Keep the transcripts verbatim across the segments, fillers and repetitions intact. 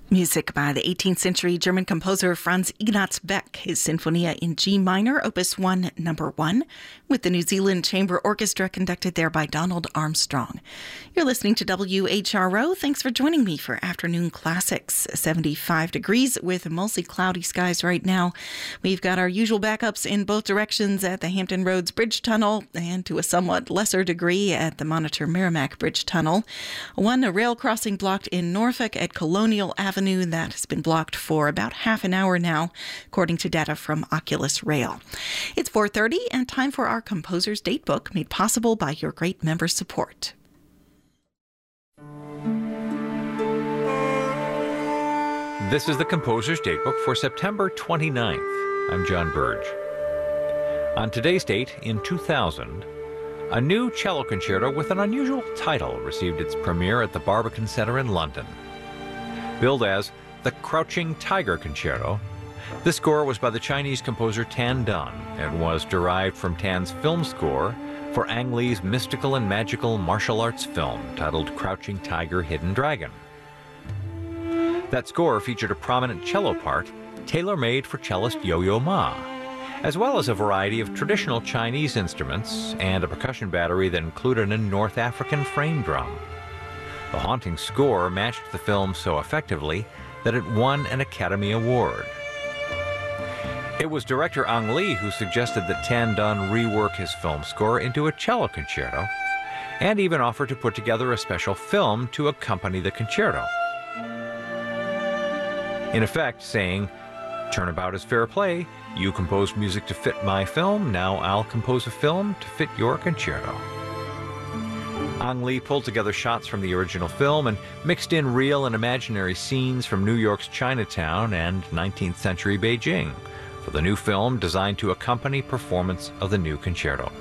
Music by the eighteenth century German composer Franz Ignaz Beck, his Sinfonia in G minor, Opus one, number one, with the New Zealand Chamber Orchestra conducted there by Donald Armstrong. You're listening to W H R O. Thanks for joining me for Afternoon Classics. seventy-five degrees with mostly cloudy skies right now. We've got our usual backups in both directions at the Hampton Roads Bridge Tunnel and to a somewhat lesser degree at the Monitor Merrimack Bridge Tunnel. One a rail crossing blocked in Norfolk at Colonial Avenue. That has been blocked for about half an hour now, according to data from Oculus Rail. It's four thirty and time for our Composer's Datebook, made possible by your great member support. This is the Composer's Datebook for September twenty-ninth. I'm John Burge. On today's date, in two thousand, a new cello concerto with an unusual title received its premiere at the Barbican Centre in London. Billed as the Crouching Tiger Concerto, this score was by the Chinese composer Tan Dun and was derived from Tan's film score for Ang Lee's mystical and magical martial arts film titled Crouching Tiger, Hidden Dragon. That score featured a prominent cello part tailor-made for cellist Yo-Yo Ma, as well as a variety of traditional Chinese instruments and a percussion battery that included a North African frame drum. The haunting score matched the film so effectively that it won an Academy Award. It was director Ang Lee who suggested that Tan Dun rework his film score into a cello concerto, and even offered to put together a special film to accompany the concerto. In effect, saying, "Turnabout is fair play. You composed music to fit my film, now I'll compose a film to fit your concerto." Ang Lee pulled together shots from the original film and mixed in real and imaginary scenes from New York's Chinatown and nineteenth century Beijing for the new film designed to accompany performance of the new concerto.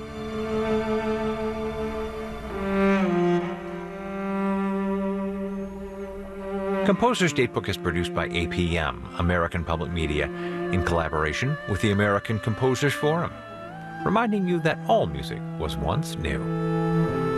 Composer's Datebook is produced by A P M, American Public Media, in collaboration with the American Composers Forum, reminding you that all music was once new.